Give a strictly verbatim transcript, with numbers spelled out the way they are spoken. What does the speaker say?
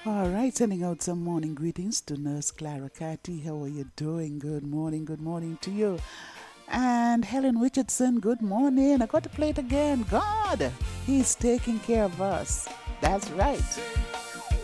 All right, sending out some morning greetings to Nurse Clara Catty. How are you doing? Good morning, good morning to you. And Helen Richardson, good morning. I got to play it again. God, He's taking care of us. That's right.